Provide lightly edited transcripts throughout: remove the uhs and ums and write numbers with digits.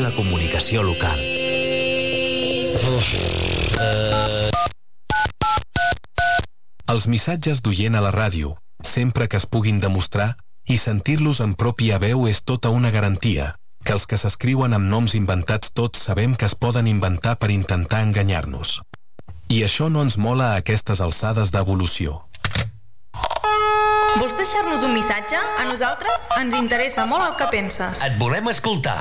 la comunicació local. Els missatges d'oient a la ràdio, sempre que es puguin demostrar, i sentir-los en pròpia veu és tota una garantia, que els que s'escriuen amb noms inventats tots sabem que es poden inventar per intentar enganyar-nos. I això no ens mola a aquestes alçades d'evolució. Vols deixar-nos un missatge? A nosaltres ens interessa molt el que penses. Et volem escoltar.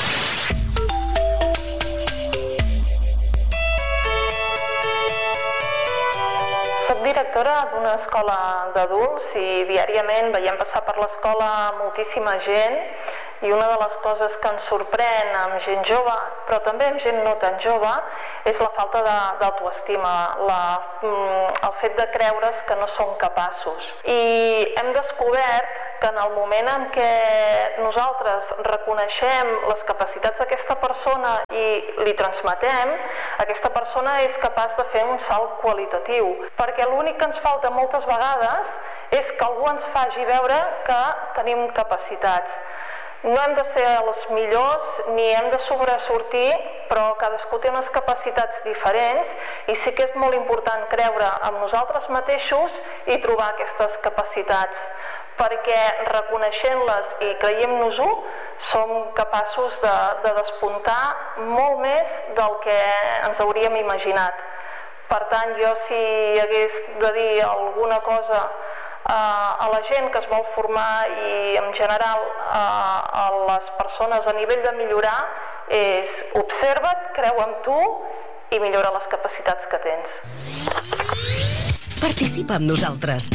Soc directora d'una escola d'adults i diàriament veiem passar per l'escola moltíssima gent i una de les coses que ens sorprèn amb gent jove, però també amb gent no tan jove, és la falta d'autoestima, el fet de creure's que no són capaços. I hem descobert que en el moment en què nosaltres reconeixem les capacitats d'aquesta persona i li transmetem, aquesta persona és capaç de fer un salt qualitatiu, perquè l'únic que ens falta moltes vegades és que algú ens faci veure que tenim capacitats. No hem de ser els millors ni hem de sobresortir, però cadascú té unes capacitats diferents i sí que és molt important creure en nosaltres mateixos i trobar aquestes capacitats, perquè reconeixent-les i creient-nos-ho som capaços de despuntar molt més del que ens hauríem imaginat. Per tant, jo si hagués de dir alguna cosa a la gent que es vol formar i en general a les persones a nivell de millorar és observa't, creu en tu i millora les capacitats que tens. Participa amb nosaltres.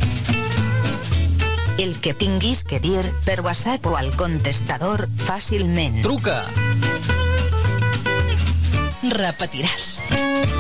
El que tinguis que dir per WhatsApp o al contestador fàcilment. Truca! Repetiràs.